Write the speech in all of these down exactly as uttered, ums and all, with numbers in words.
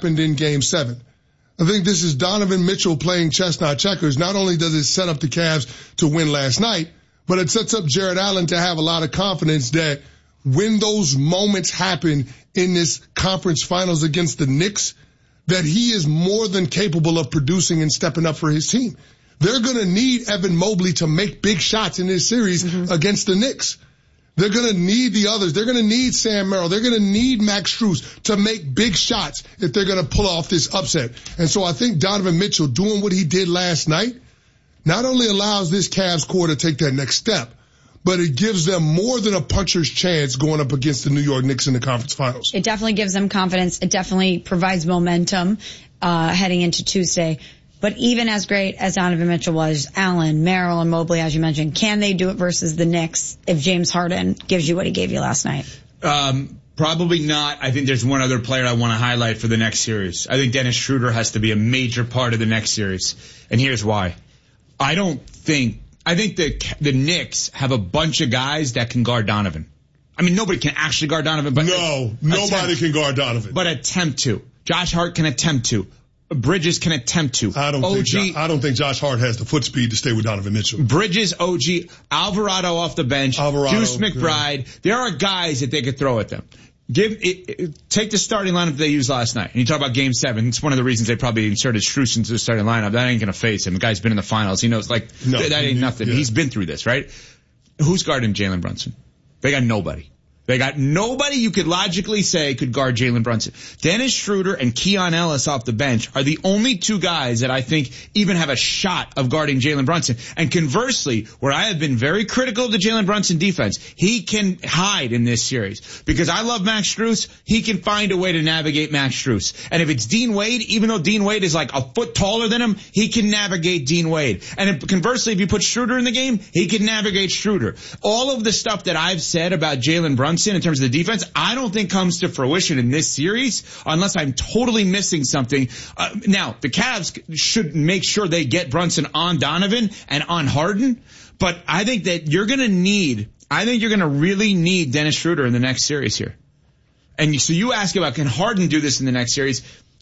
happened in game seven. I think this is Donovan Mitchell playing chess, not checkers. Not only does it set up the Cavs to win last night, but it sets up Jarrett Allen to have a lot of confidence that when those moments happen in this conference finals against the Knicks, that he is more than capable of producing and stepping up for his team. They're going to need Evan Mobley to make big shots in this series mm-hmm. against the Knicks. They're going to need the others. They're going to need Sam Merrill. They're going to need Max Strus to make big shots if they're going to pull off this upset. And so I think Donovan Mitchell doing what he did last night not only allows this Cavs core to take that next step, but it gives them more than a puncher's chance going up against the New York Knicks in the conference finals. It definitely gives them confidence. It definitely provides momentum uh heading into Tuesday. But even as great as Donovan Mitchell was, Allen, Merrill, and Mobley, as you mentioned, can they do it versus the Knicks if James Harden gives you what he gave you last night? Um, probably not. I think there's one other player I want to highlight for the next series. I think Dennis Schroeder has to be a major part of the next series. And here's why. I don't think, I think the, the Knicks have a bunch of guys that can guard Donovan. I mean, nobody can actually guard Donovan, but no, nobody attempt, can guard Donovan. But attempt to. Josh Hart can attempt to. Bridges can attempt to. I don't O G, think I don't think Josh Hart has the foot speed to stay with Donovan Mitchell. Bridges, O G, Alvarado off the bench, Alvarado, Deuce McBride. Yeah. There are guys that they could throw at them. Give it, it, take the starting lineup they used last night. And you talk about game seven. It's one of the reasons they probably inserted Strus into the starting lineup. That ain't gonna face him. The guy's been in the finals. He knows like no, th- that ain't nothing. Yeah. He's been through this, right? Who's guarding Jalen Brunson? They got nobody. They got nobody you could logically say could guard Jalen Brunson. Dennis Schroeder and Keon Ellis off the bench are the only two guys that I think even have a shot of guarding Jalen Brunson. And conversely, where I have been very critical of the Jalen Brunson defense, he can hide in this series. Because I love Max Strus, he can find a way to navigate Max Strus. And if it's Dean Wade, even though Dean Wade is like a foot taller than him, he can navigate Dean Wade. And if, conversely, if you put Schroeder in the game, he can navigate Schroeder. All of the stuff that I've said about Jalen Brunson in terms of the defense, I don't think comes to fruition in this series unless I'm totally missing something. Uh, now, the Cavs should make sure they get Brunson on Donovan and on Harden, but I think that you're going to need, I think you're going to really need Dennis Schroeder in the next series here. And so you ask about, can Harden do this in the next series?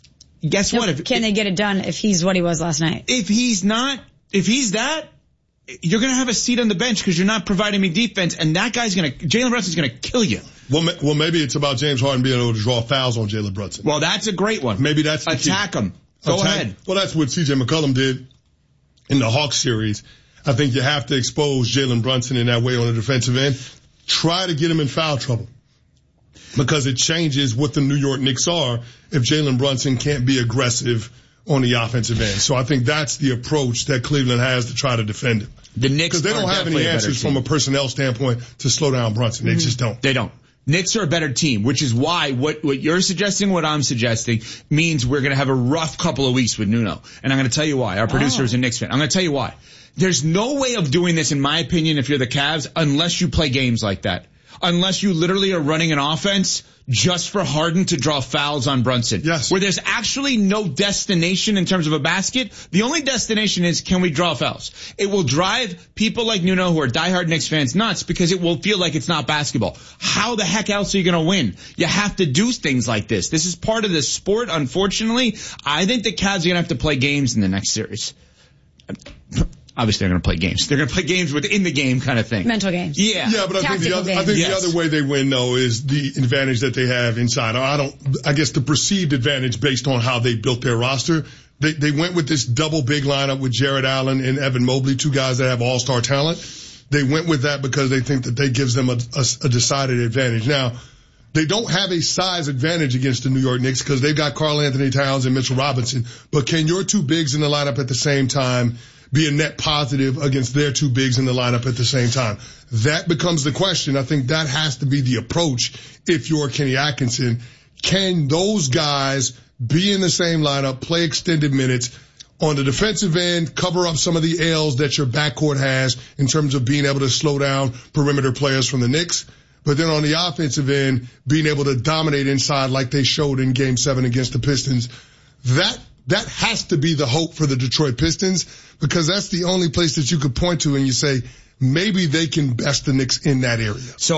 Guess no, what? If, can if, they get it done if he's what he was last night? If he's not, if he's that, you're going to have a seat on the bench because you're not providing me defense, and that guy's going to, Jalen Brunson's going to kill you. Well, well, maybe it's about James Harden being able to draw fouls on Jalen Brunson. Well, that's a great one. Maybe that's the Attack key. him. Go Attack, ahead. Well, that's what C J McCollum did in the Hawks series. I think you have to expose Jalen Brunson in that way on the defensive end. Try to get him in foul trouble because it changes what the New York Knicks are if Jalen Brunson can't be aggressive on the offensive end. So I think that's the approach that Cleveland has to try to defend him. The Knicks because they don't have any answers from a personnel standpoint to slow down Brunson. They mm-hmm. just don't. They don't. Knicks are a better team, which is why what, what you're suggesting, what I'm suggesting, means we're going to have a rough couple of weeks with Nuno. And I'm going to tell you why. Our producer is a Knicks fan. I'm going to tell you why. There's no way of doing this, in my opinion, if you're the Cavs, unless you play games like that. Unless you literally are running an offense just for Harden to draw fouls on Brunson. Yes. Where there's actually no destination in terms of a basket. The only destination is, can we draw fouls? It will drive people like Nuno, who are diehard Knicks fans, nuts because it will feel like it's not basketball. How the heck else are you going to win? You have to do things like this. This is part of the sport, unfortunately. I think the Cavs are going to have to play games in the next series. Obviously, they're going to play games. They're going to play games within the game kind of thing. Mental games. Yeah. Yeah, but I think, the other, I think yes. the other way they win, though, is the advantage that they have inside. I don't, I guess the perceived advantage based on how they built their roster. They, they went with this double big lineup with Jarrett Allen and Evan Mobley, two guys that have all-star talent. They went with that because they think that that gives them a, a, a decided advantage. Now, they don't have a size advantage against the New York Knicks because they've got Karl Anthony Towns and Mitchell Robinson. But can your two bigs in the lineup at the same time be a net positive against their two bigs in the lineup at the same time? That becomes the question. I think that has to be the approach if you're Kenny Atkinson. Can those guys be in the same lineup, play extended minutes on the defensive end, cover up some of the L's that your backcourt has in terms of being able to slow down perimeter players from the Knicks? But then on the offensive end, being able to dominate inside like they showed in game seven against the Pistons. That That has to be the hope for the Detroit Pistons because that's the only place that you could point to and you say maybe they can best the Knicks in that area. So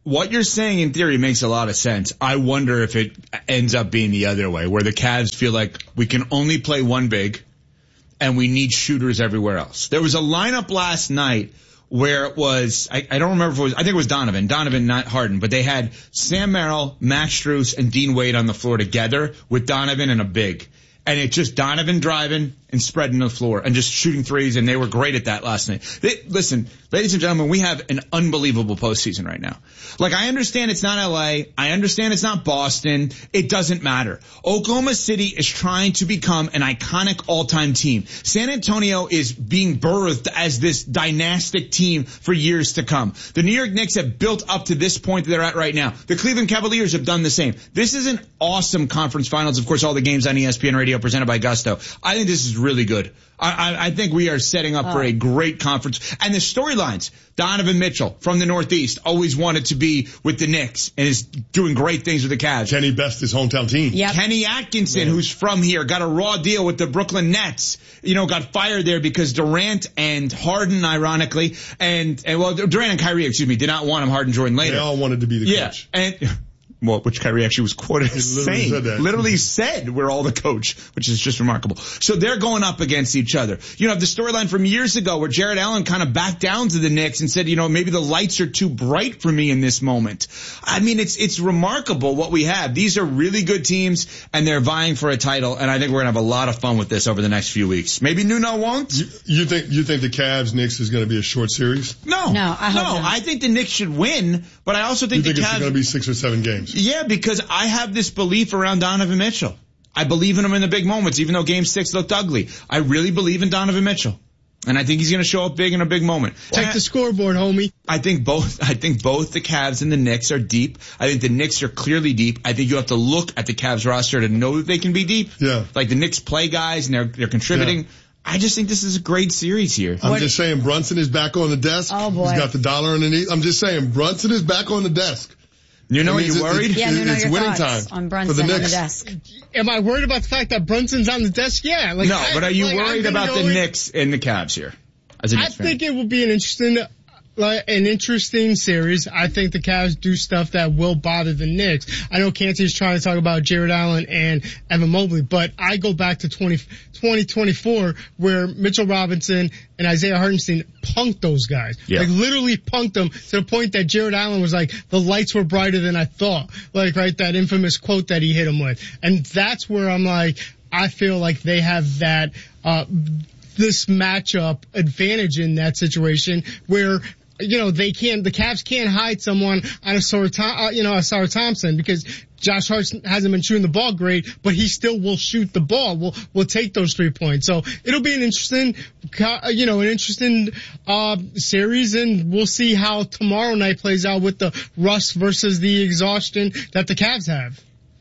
what you're saying in theory makes a lot of sense. I wonder if it ends up being the other way, where the Cavs feel like we can only play one big and we need shooters everywhere else. There was a lineup last night where it was, I, I don't remember if it was, I think it was Donovan, Donovan, not Harden, but they had Sam Merrill, Max Strus, and Dean Wade on the floor together with Donovan and a big. And it's just Donovan driving and spreading the floor and just shooting threes, and they were great at that last night. They, listen, ladies and gentlemen, we have an unbelievable postseason right now. Like, I understand it's not L A. I understand it's not Boston. It doesn't matter. Oklahoma City is trying to become an iconic all-time team. San Antonio is being birthed as this dynastic team for years to come. The New York Knicks have built up to this point that they're at right now. The Cleveland Cavaliers have done the same. This is an awesome conference finals. Of course, all the games on E S P N Radio presented by Gusto. I think this is really good. I, I, I think we are setting up oh. for a great conference. And the storylines, Donovan Mitchell from the Northeast always wanted to be with the Knicks and is doing great things with the Cavs. Kenny Best, his hometown team. Yep. Kenny Atkinson, yeah. who's from here, got a raw deal with the Brooklyn Nets. You know, got fired there because Durant and Harden, ironically, and, and well, Durant and Kyrie, excuse me, did not want him, Harden, Jordan later. They all wanted to be the yeah. coach. And, well, which Kyrie actually was quoted as literally saying, said that. literally said, we're all the coach, which is just remarkable. So they're going up against each other. You know, the storyline from years ago where Jared Allen kind of backed down to the Knicks and said, you know, maybe the lights are too bright for me in this moment. I mean, it's, it's remarkable what we have. These are really good teams and they're vying for a title. And I think we're going to have a lot of fun with this over the next few weeks. Maybe Nuno won't. You, you think, you think the Cavs Knicks is going to be a short series? No. No, I hope no, not. I think the Knicks should win, but I also think, you think the it's Cavs. going to be six or seven games? Yeah, because I have this belief around Donovan Mitchell. I believe in him in the big moments, even though game six looked ugly. I really believe in Donovan Mitchell. And I think he's going to show up big in a big moment. Check I, the scoreboard, homie. I think both, I think both the Cavs and the Knicks are deep. I think the Knicks are clearly deep. I think you have to look at the Cavs roster to know that they can be deep. Yeah. Like the Knicks play guys and they're, they're contributing. Yeah. I just think this is a great series here. I'm what? just saying Brunson is back on the desk. Oh boy. He's got the dollar underneath. I'm just saying Brunson is back on the desk. You know, I mean, you worried? It, it, yeah, no, no, it's your winning thoughts time on Brunson for the on Knicks. the desk. Am I worried about the fact that Brunson's on the desk? Yeah. Like, no, I, but are you like, worried about the in, Knicks and the Cavs here? As a I Knicks fan? think it will be an interesting, like, an interesting series. I think the Cavs do stuff that will bother the Knicks. I know Canty's trying to talk about Jared Allen and Evan Mobley, but I go back to twenty twenty-four where Mitchell Robinson and Isaiah Hartenstein punked those guys. Yeah. Like literally punked them to the point that Jared Allen was like, the lights were brighter than I thought. Like, right, that infamous quote that he hit him with. And that's where I'm like, I feel like they have that, uh, this matchup advantage in that situation where, you know, they can't, the Cavs can't hide someone on a sort of, uh, you know, a Sarah Thompson because Josh Hart hasn't been shooting the ball great, but he still will shoot the ball. We'll, we'll take those three points. So it'll be an interesting, you know, an interesting, uh, series, and we'll see how tomorrow night plays out with the rust versus the exhaustion that the Cavs have.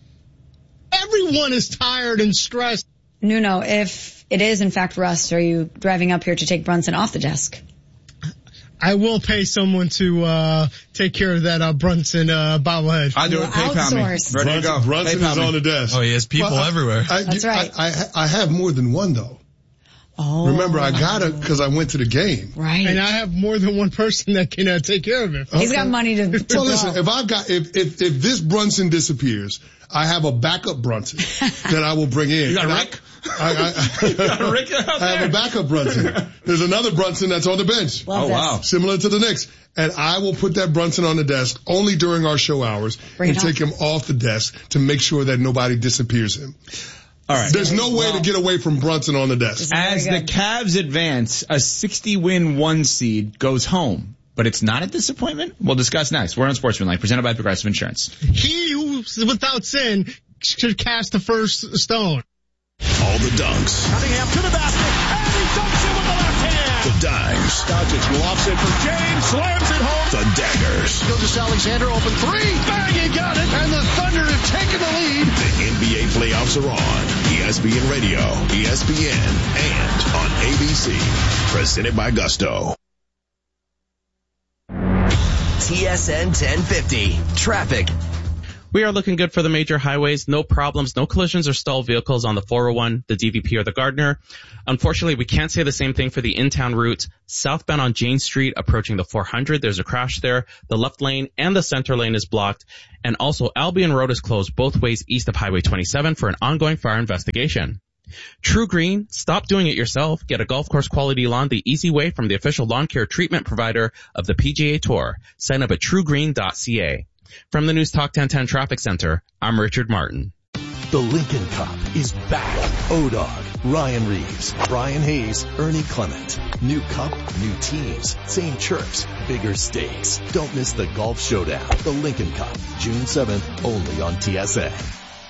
Everyone is tired and stressed. Nuno, if it is in fact rust, are you driving up here to take Brunson off the desk? I will pay someone to uh take care of that uh Brunson uh bobblehead. I'll do You'll it. PayPal outsource. me. Ready to go. Brunson PayPal is me. on the desk. Oh, he has people Well, I- everywhere. I, That's right. I, I, I have more than one though. Oh. Remember, I got it because I went to the game. Right. And I have more than one person that can uh, take care of it. He's got money to, to Well, listen, blow. if I've got, if, if, if this Brunson disappears, I have a backup Brunson that I will bring in. You got And Rick? I, I, I, You got a Rick out I have there? a backup Brunson. There's another Brunson that's on the bench. Love Oh, this. wow. Similar to the Knicks. And I will put that Brunson on the desk only during our show hours Bring and it take him off the desk to make sure that nobody disappears him. All right. There's no way to get away from Brunson on the desk. As Very the good. Cavs advance, a sixty win one seed goes home. But it's not a disappointment? We'll discuss next. We're on Sportsmanlike, presented by Progressive Insurance. He who's without sin should cast the first stone. All the dunks. Cunningham to the basket, and he dunks it with the left hand. The dimes. Doncic lofts it for James, slams it home. The daggers. Gilgeous Alexander open three, bang, he got it, and the Thunder have taken the lead. The N B A playoffs are on. E S P N Radio, E S P N, and on A B C. Presented by Gusto. T S N ten fifty. Traffic. We are looking good for the major highways. No problems, no collisions or stalled vehicles on the four oh one, the D V P, or the Gardner. Unfortunately, we can't say the same thing for the in-town routes. Southbound on Jane Street, approaching the four hundred, there's a crash there. The left lane and the center lane is blocked. And also, Albion Road is closed both ways east of Highway twenty-seven for an ongoing fire investigation. True Green, stop doing it yourself. Get a golf course quality lawn the easy way from the official lawn care treatment provider of the P G A Tour. Sign up at true green dot c a. From the News Talk ten ten Traffic Center, I'm Richard Martin. The Lincoln Cup is back. O-Dog, Ryan Reeves, Brian Hayes, Ernie Clement. New cup, new teams, same chirps, bigger stakes. Don't miss the golf showdown. The Lincoln Cup, June seventh, only on T S N.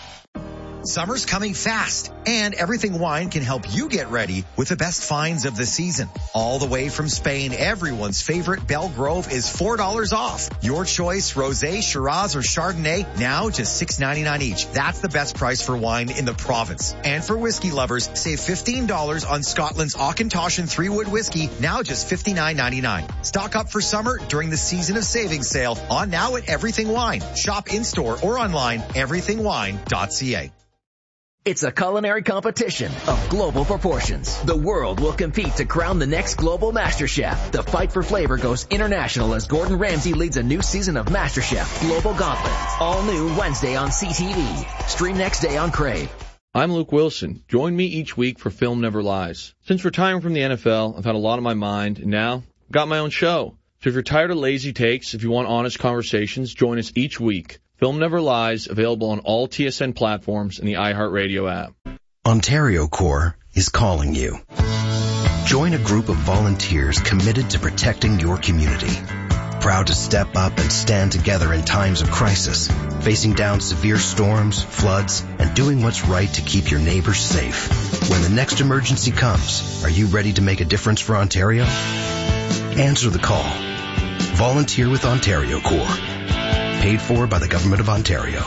Summer's coming fast, and Everything Wine can help you get ready with the best finds of the season. All the way from Spain, everyone's favorite Belle Grove is four dollars off. Your choice, Rosé, Shiraz, or Chardonnay, now just six ninety-nine each. That's the best price for wine in the province. And for whiskey lovers, save fifteen dollars on Scotland's Auchentoshan three-wood whiskey, now just fifty-nine ninety-nine. Stock up for summer during the Season of Savings sale on now at Everything Wine. Shop in-store or online, everything wine dot c a. It's a culinary competition of global proportions. The world will compete to crown the next global master chef. The fight for flavor goes international as Gordon Ramsay leads a new season of MasterChef Global Gauntlet. All new Wednesday on C T V. Stream next day on Crave. I'm Luke Wilson. Join me each week for Film Never Lies. Since retiring from the N F L, I've had a lot on my mind, and now I've got my own show. So if you're tired of lazy takes, if you want honest conversations, join us each week. Film Never Lies, available on all T S N platforms and the iHeartRadio app. Ontario Corps is calling you. Join a group of volunteers committed to protecting your community. Proud to step up and stand together in times of crisis, facing down severe storms, floods, and doing what's right to keep your neighbors safe. When the next emergency comes, are you ready to make a difference for Ontario? Answer the call. Volunteer with Ontario Corps. Paid for by the Government of Ontario.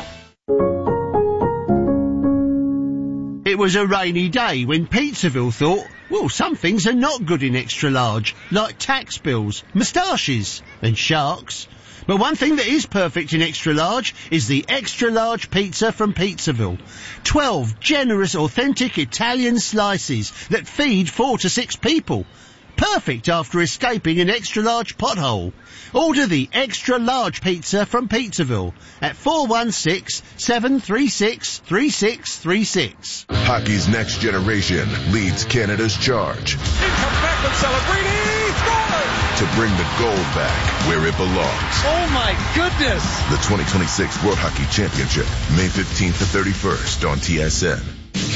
It was a rainy day when Pizzaville thought, well, some things are not good in extra large, like tax bills, moustaches, and sharks. But one thing that is perfect in extra large is the extra large pizza from Pizzaville. Twelve generous, authentic Italian slices that feed four to six people. Perfect after escaping an extra-large pothole. Order the extra-large pizza from Pizzaville at four one six, seven three six, three six three six. Hockey's next generation leads Canada's charge. In comes back with Celebrini, scores! To bring the gold back where it belongs. Oh my goodness! The twenty twenty-six World Hockey Championship, May fifteenth to thirty-first on T S N.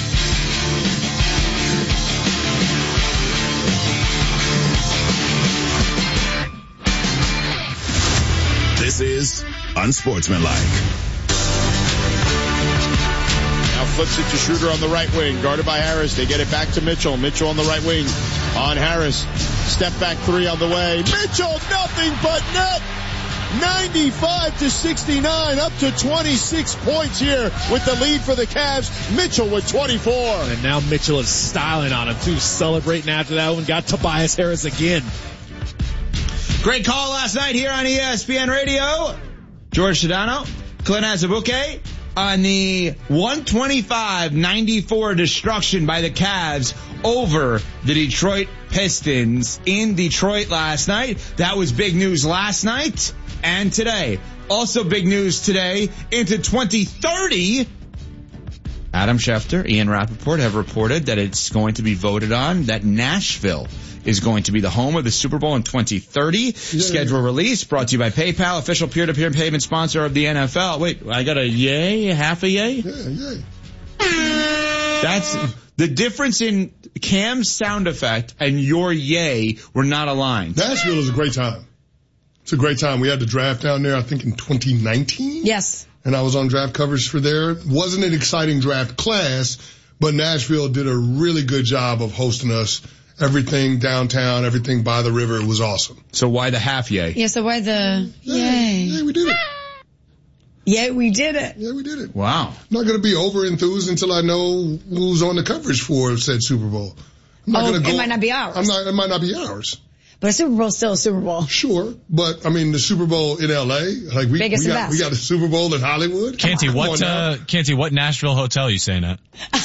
This is Unsportsmanlike. Now flips it to Schroeder on the right wing, guarded by Harris. They get it back to Mitchell. Mitchell on the right wing on Harris. Step back three on the way. Mitchell, nothing but net. ninety-five to sixty-nine, up to twenty-six points here with the lead for the Cavs. Mitchell with twenty-four. And now Mitchell is styling on him too, celebrating after that one. Got Tobias Harris again. Great call last night here on E S P N Radio. George Sedano, Clint Azubuike on the one twenty-five ninety-four destruction by the Cavs over the Detroit Pistons in Detroit last night. That was big news last night and today. Also big news today into twenty thirty. Adam Schefter, Ian Rappaport have reported that it's going to be voted on that Nashville is going to be the home of the Super Bowl in twenty thirty. Yeah. Schedule release brought to you by PayPal, official peer-to-peer payment sponsor of the N F L. Wait, I got a yay, half a yay? Yeah, yay. That's the difference in Cam's sound effect and your yay were not aligned. Nashville is a great time. It's a great time. We had the draft down there, I think, in twenty nineteen. Yes. And I was on draft coverage for there. Wasn't an exciting draft class, but Nashville did a really good job of hosting us. Everything downtown, everything by the river. It was awesome. So why the half yay? Yeah, so why the yeah, yay? Yeah, we did it. Yeah, we did it. Yeah, we did it. Wow. I'm not going to be over enthused until I know who's on the coverage for said Super Bowl. I'm not oh, gonna go, it might not be ours. I'm not, it might not be ours. But a Super Bowl is still a Super Bowl. Sure, but I mean the Super Bowl in L A, like we, Biggest we and got best. we got a Super Bowl in Hollywood. Canty, what Come on now. uh, Canty, what Nashville hotel are you staying at?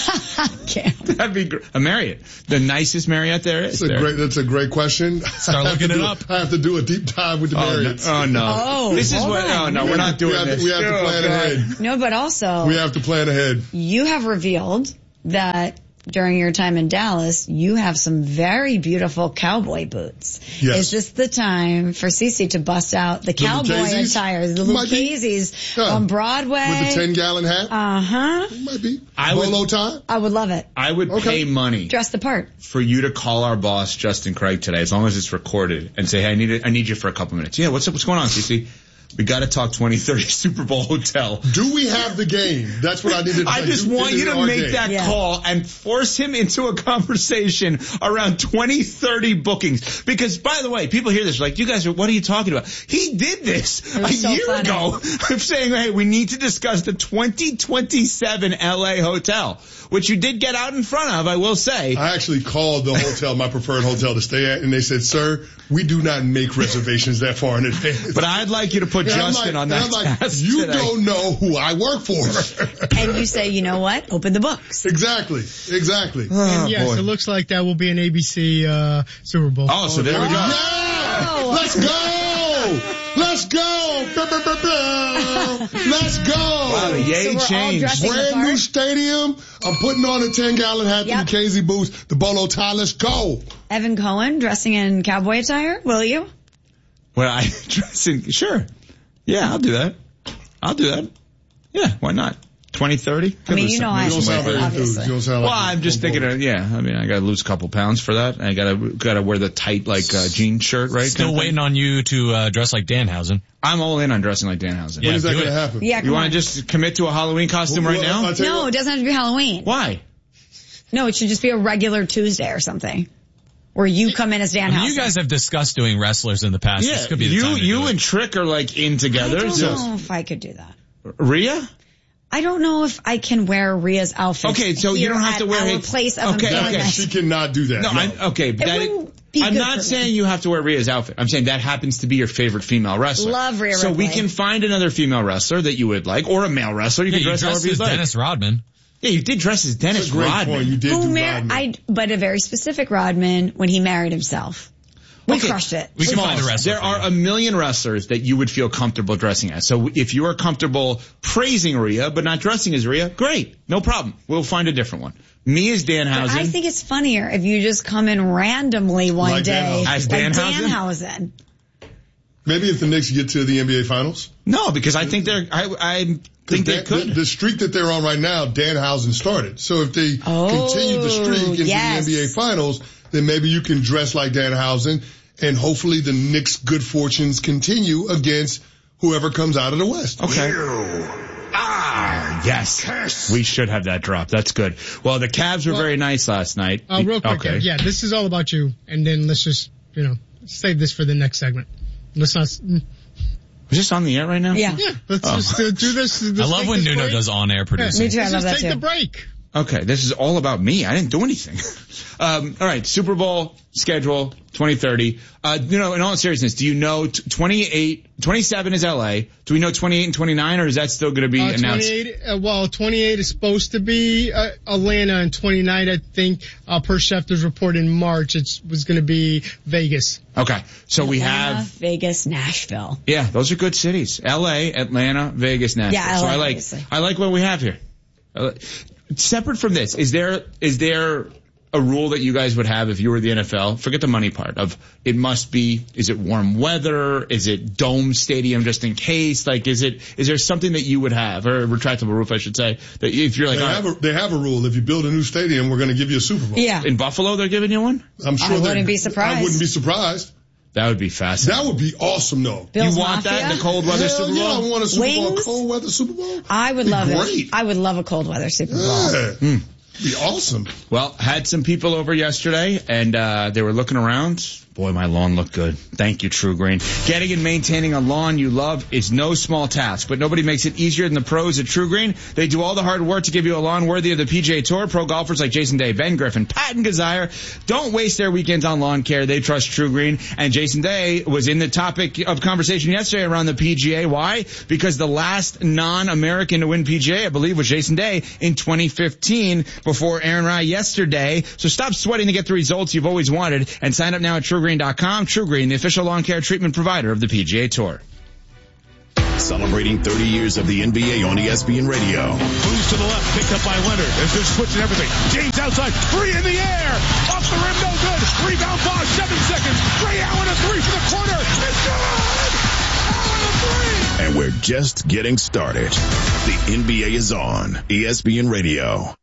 That'd be great. A Marriott, the nicest Marriott there is. That's a there. great. That's a great question. Start I have looking to it do- up. I have to do a deep dive with the Oh no! Marriott. Oh no! Oh, this is hold what. on. Oh no! We're not doing we have, this. To, we have to Oh, plan God. ahead. No, but also We have to plan ahead. you have revealed that during your time in Dallas, you have some very beautiful cowboy boots. Yes. Is this the time for Cece to bust out the, cowboy Lucchese's? attire, the Might be. Lucchese's Yeah. on Broadway? With the ten gallon hat. Uh huh. Might be. I would- Bolo tie. I would love it. I would Okay. pay money Dress the part. for you to call our boss Justin Craig today, as long as it's recorded, and say, "Hey, I need it, I need you for a couple minutes." Yeah, what's up? What's going on, Cece? We got to talk twenty thirty Super Bowl hotel. Do we have the game? That's what I needed to I say. just Do- want is you it to our make game? that Yeah. call and force him into a conversation around twenty thirty bookings. Because, by the way, people hear this like, you guys are, what are you talking about? He did this It a was so year funny. ago of saying, hey, we need to discuss the twenty twenty-seven L A hotel, which you did get out in front of, I will say. I actually called the hotel, my preferred hotel to stay at, and they said, sir, we do not make reservations that far in advance. But I'd like you to put And I'm Justin like- on and that I'm like, task you today. don't know who I work for. And you say, you know what? Open the books. Exactly. Exactly. And yes, boy. it looks like that will be an A B C uh, Super Bowl. Oh, so there we go. Yeah! Let's go! Let's go! Bow, bow, bow, bow. Let's go! Wow, the yay So we're all changed. dressing the Brand new part? stadium. I'm putting on a ten gallon hat, Yep. the Casey boots, the bolo tie. Let's go. Evan Cohen dressing in cowboy attire. Will you? Well, I dress in, sure. Yeah, I'll do that. I'll do that. Yeah, why not? twenty thirty? I mean, you know I You don't sound very enthused. obviously. You don't sound like Well, I'm just thinking of, yeah, I mean, I gotta lose a couple pounds for that. I gotta, gotta wear the tight, like, uh, jean shirt, right? Still kind of waiting thing. on you to uh, dress like Danhausen. I'm all in on dressing like Danhausen. Yeah, When is that do going to it. happen? Yeah, come You on. wanna just commit to a Halloween costume Well, right well, now? I'll tell you No, what. it doesn't have to be Halloween. Why? No, it should just be a regular Tuesday or something. Where you come in as Dan I mean, House. you guys have discussed doing wrestlers in the past. Yeah, this could be the you, time to you do it. and Trick are like in I together. don't So, know if I could do that. Rhea? I don't know if I can wear Rhea's outfit. Okay, so you here don't have at to wear our his- place of Okay, employment. okay. She cannot do that. No, No. I, okay, but It that, wouldn't be I'm good not for saying me. you have to wear Rhea's outfit. I'm saying that happens to be your favorite female wrestler. Love Rhea So we Ripley. can find another female wrestler that you would like, or a male wrestler. You Yeah, can you dress however dressed you as like. Dennis Rodman. Yeah, you did dress as Dennis That's a great Rodman. point. You did Who do mar- Rodman. I, but a very specific Rodman when he married himself. We Okay, crushed it. We can Smalls, find a wrestler there for are you. a million wrestlers that you would feel comfortable dressing as. So if you are comfortable praising Rhea, but not dressing as Rhea, great. No problem. We'll find a different one. Me as But Danhausen. I think it's funnier if you just come in randomly one Like day. Danhausen. As like Danhausen? Danhausen. Maybe if the Knicks get to the N B A Finals. no, because I think they're, I, I think they Dan- could. The, the streak that they're on right now, Danhausen started. So if they Oh, continue the streak into yes. the N B A Finals, then maybe you can dress like Danhausen, and hopefully the Knicks' good fortunes continue against whoever comes out of the West. Okay. Ah, yes. We should have that drop. That's good. Well, the Cavs were Well, very nice last night. Uh, real quick, okay. Kev, yeah, this is all about you, and then let's just, you know, save this for the next segment. Let's not. mm, Is this on the air right now? Yeah. Yeah, let's Oh. just uh, do this. I just love take when this Nuno break. does on-air Yeah, producing. Me too, I let's love just that take too. the break. Okay, this is all about me. I didn't do anything. um, all right, Super Bowl schedule twenty thirty. Uh, you know, in all seriousness, do you know t- twenty-eight, twenty-seven is L A? Do we know twenty-eight and twenty-nine, or is that still going to be Uh, announced? twenty-eight, uh, well, twenty-eight is supposed to be uh, Atlanta, and twenty-nine, I think, uh, per Schefter's report in March, it was going to be Vegas. Okay, so we Atlanta, have, Vegas, Nashville. yeah, those are good cities. L A, Atlanta, Vegas, Nashville. Yeah, so L A, I like, obviously. I like what we have here. Uh, Separate from this, is there, is there a rule that you guys would have if you were the N F L? Forget the money part of it must be, is it warm weather? Is it dome stadium just in case? Like, is it, is there something that you would have, or a retractable roof, I should say, that if you're like, They all have, right, a, they have a rule. If you build a new stadium, we're going to give you a Super Bowl. Yeah. in Buffalo they're giving you one? I'm sure I they're- wouldn't be surprised. I wouldn't be surprised. That would be fascinating. That would be awesome, though. Bill's you want that in Mafia? the cold weather Hell Super yeah, Bowl? I want a Super Bowl, Wings? cold weather Super Bowl. I would Be love great. it. I would love a cold weather Super Bowl. Yeah. Hmm. Be awesome. Well, had some people over yesterday, and uh, they were looking around. Boy, my lawn looked good. Thank you, True Green. Getting and maintaining a lawn you love is no small task, but nobody makes it easier than the pros at True Green. They do all the hard work to give you a lawn worthy of the P G A Tour. Pro golfers like Jason Day, Ben Griffin, Pat and Gazire don't waste their weekends on lawn care. They trust True Green. And Jason Day was in the topic of conversation yesterday around the P G A. Why? Because the last non-American to win P G A, I believe, was Jason Day in twenty fifteen before Aaron Rai yesterday. So stop sweating to get the results you've always wanted and sign up now at True Green dot com. True Green, the official lawn care treatment provider of the P G A Tour. Celebrating thirty years of the N B A on E S P N Radio. Moves to the left, picked up by Leonard. As they're switching everything. James outside, three in the air. Off the rim, no good. Rebound, Bosch, seven seconds. Ray Allen, a three from the corner. It's good! Allen, a three! And we're just getting started. The N B A is on E S P N Radio.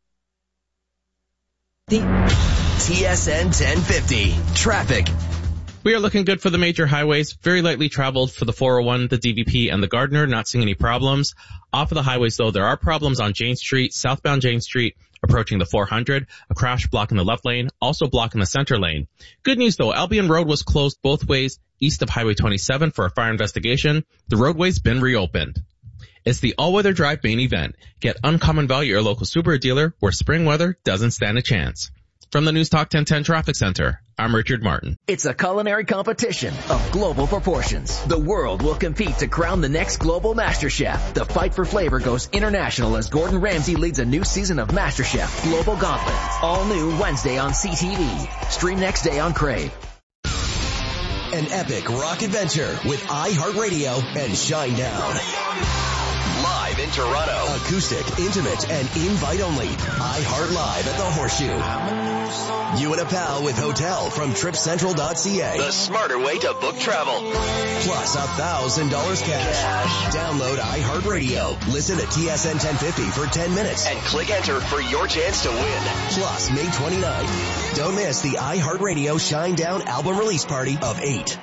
T S N ten fifty. Traffic. We are looking good for the major highways. Very lightly traveled for the four oh one, the D V P, and the Gardner. Not seeing any problems. Off of the highways, though, there are problems on Jane Street, southbound Jane Street, approaching the four hundred. A crash blocking the left lane, also blocking the center lane. Good news, though. Albion Road was closed both ways east of Highway twenty-seven for a fire investigation. The roadway's been reopened. It's the all-weather drive main event. Get uncommon value at your local Subaru dealer where spring weather doesn't stand a chance. From the News Talk ten ten Traffic Center, I'm Richard Martin. It's a culinary competition of global proportions. The world will compete to crown the next global MasterChef. The fight for flavor goes international as Gordon Ramsay leads a new season of MasterChef Global Gauntlet. All new Wednesday on C T V. Stream next day on Crave. An epic rock adventure with iHeartRadio and Shinedown. Live in Toronto. Acoustic, intimate, and invite only. iHeart Live at the Horseshoe. You and a pal with hotel from trip central dot c a. The smarter way to book travel. Plus a thousand dollars cash. Download iHeartRadio. Listen to T S N ten fifty for ten minutes. And click enter for your chance to win. Plus May twenty-ninth. Don't miss the iHeartRadio Shinedown album release party of eight.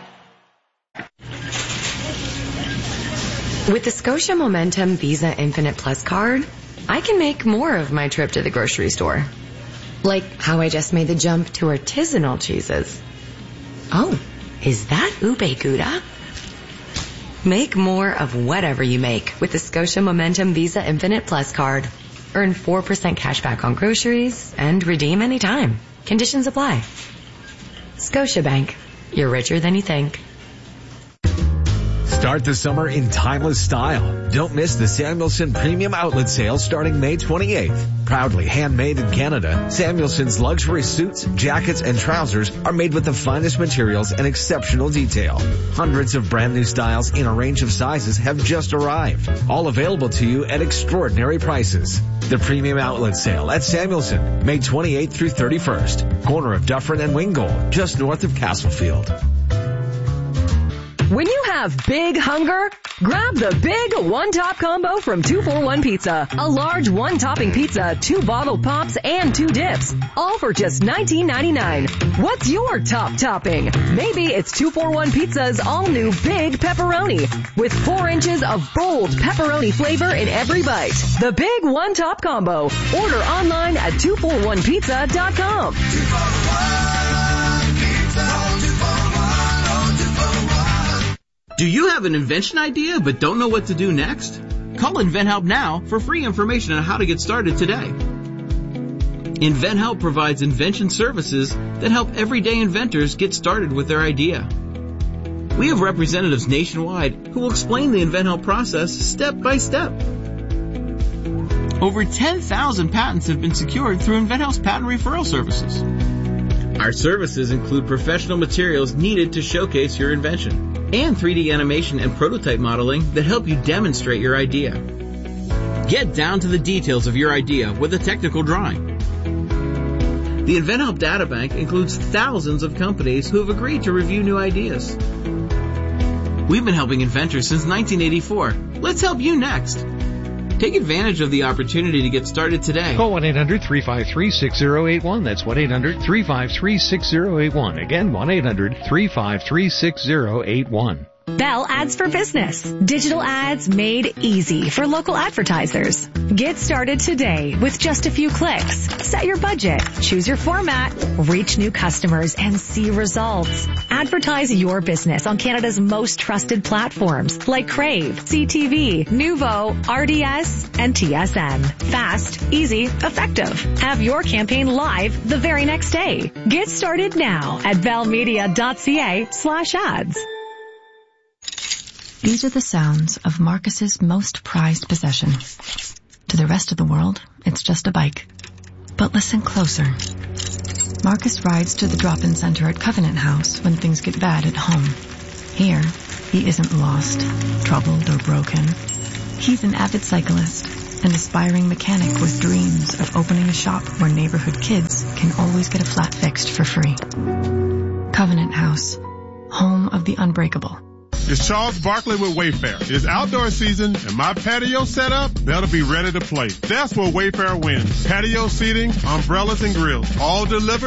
With the Scotia Momentum Visa Infinite Plus card, I can make more of my trip to the grocery store. Like how I just made the jump to artisanal cheeses. Oh, is that ube gouda? Make more of whatever you make with the Scotia Momentum Visa Infinite Plus card. Earn four percent cash back on groceries and redeem anytime. Conditions apply. Scotiabank. You're richer than you think. Start the summer in timeless style. Don't miss the Samuelson Premium Outlet Sale starting May twenty-eighth. Proudly handmade in Canada, Samuelson's luxury suits, jackets, and trousers are made with the finest materials and exceptional detail. Hundreds of brand new styles in a range of sizes have just arrived. All available to you at extraordinary prices. The Premium Outlet Sale at Samuelson, May twenty-eighth through thirty-first. Corner of Dufferin and Wingold, just north of Castlefield. When you have big hunger, grab the big one-top combo from two for one Pizza. A large one-topping pizza, two bottle pops, and two dips. All for just nineteen ninety-nine. What's your top topping? Maybe it's two for one Pizza's all-new Big Pepperoni with four inches of bold pepperoni flavor in every bite. The big one-top combo. Order online at two for one pizza dot com. Do you have an invention idea but don't know what to do next? Call InventHelp now for free information on how to get started today. InventHelp provides invention services that help everyday inventors get started with their idea. We have representatives nationwide who will explain the InventHelp process step by step. Over ten thousand patents have been secured through InventHelp's patent referral services. Our services include professional materials needed to showcase your invention and three D animation and prototype modeling that help you demonstrate your idea. Get down to the details of your idea with a technical drawing. The InventHelp Databank includes thousands of companies who have agreed to review new ideas. We've been helping inventors since nineteen eighty-four. Let's help you next. Take advantage of the opportunity to get started today. Call one eight hundred three five three six zero eight one. That's one eight hundred three five three six zero eight one. Again, one eight hundred three five three six zero eight one. Bell Ads for Business. Digital ads made easy for local advertisers. Get started today with just a few clicks. Set your budget, choose your format, reach new customers, and see results. Advertise your business on Canada's most trusted platforms like Crave, C T V, Nuvo, R D S, and T S N. Fast, easy, effective. Have your campaign live the very next day. Get started now at bellmedia.ca slash ads. These are the sounds of Marcus's most prized possession. To the rest of the world, it's just a bike. But listen closer. Marcus rides to the drop-in center at Covenant House when things get bad at home. Here, he isn't lost, troubled, or broken. He's an avid cyclist, an aspiring mechanic with dreams of opening a shop where neighborhood kids can always get a flat fixed for free. Covenant House, home of the unbreakable. It's Charles Barkley with Wayfair. It's outdoor season, and my patio setup, that'll be ready to play. That's where Wayfair wins. Patio seating, umbrellas, and grills, all delivered